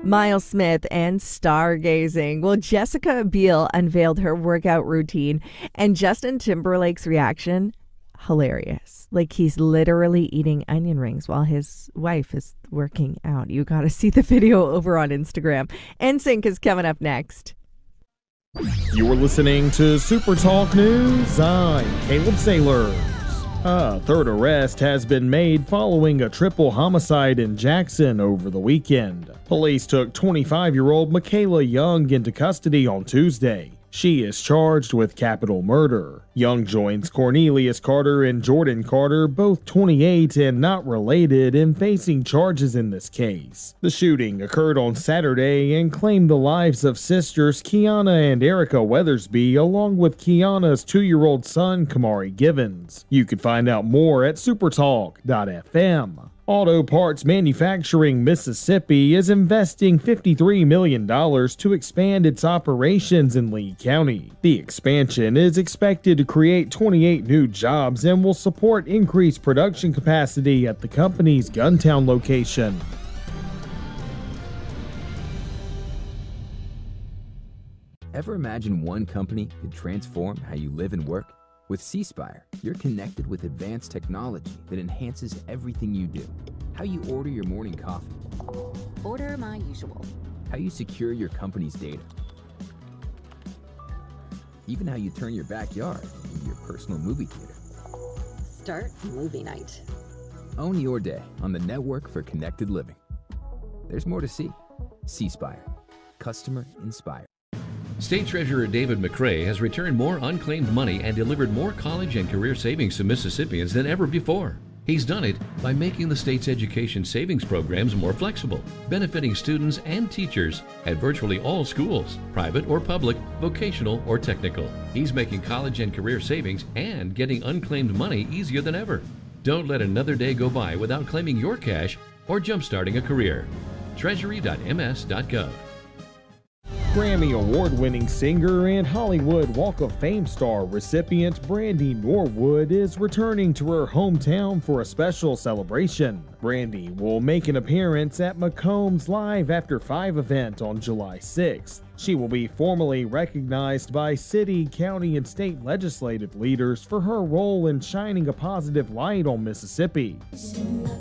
Miles Smith and stargazing. Well, Jessica Biel unveiled her workout routine, and Justin Timberlake's reaction, hilarious. Like he's literally eating onion rings while his wife is working out. You got to see the video over on Instagram. NSYNC is coming up next. You're listening to Super Talk News. I'm Caleb Sailors. A third arrest has been made following a triple homicide in Jackson over the weekend. Police took 25-year-old Michaela Young into custody on Tuesday. She is charged with capital murder. Young joins Cornelius Carter and Jordan Carter, both 28 and not related, in facing charges in this case. The shooting occurred on Saturday and claimed the lives of sisters Kiana and Erica Weathersby, along with Kiana's 2-year-old son, Kamari Givens. You can find out more at supertalk.fm. Auto Parts Manufacturing Mississippi is investing $53 million to expand its operations in Lee County. The expansion is expected to create 28 new jobs and will support increased production capacity at the company's Guntown location. Ever imagine one company could transform how you live and work? With C-Spire, you're connected with advanced technology that enhances everything you do. How you order your morning coffee. Order my usual. How you secure your company's data. Even how you turn your backyard into your personal movie theater. Start movie night. Own your day on the network for connected living. There's more to see. C-Spire. Customer inspired. State Treasurer David McRae has returned more unclaimed money and delivered more college and career savings to Mississippians than ever before. He's done it by making the state's education savings programs more flexible, benefiting students and teachers at virtually all schools, private or public, vocational or technical. He's making college and career savings and getting unclaimed money easier than ever. Don't let another day go by without claiming your cash or jumpstarting a career. Treasury.ms.gov. Grammy Award-winning singer and Hollywood Walk of Fame star recipient Brandy Norwood is returning to her hometown for a special celebration. Brandy will make an appearance at McComb's Live After 5 event on July 6th. She will be formally recognized by city, county, and state legislative leaders for her role in shining a positive light on Mississippi.